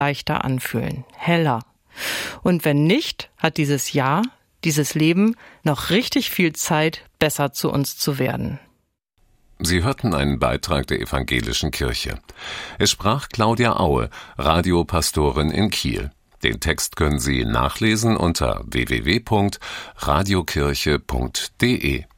leichter anfühlen, heller. Und wenn nicht, hat dieses Jahr, dieses Leben noch richtig viel Zeit, besser zu uns zu werden. Sie hörten einen Beitrag der Evangelischen Kirche. Es sprach Claudia Aue, Radiopastorin in Kiel. Den Text können Sie nachlesen unter www.radiokirche.de.